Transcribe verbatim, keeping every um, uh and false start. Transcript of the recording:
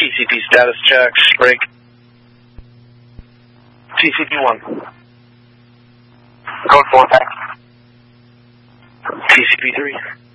C P status check, break. T C P one. Code four, thanks. T C P three.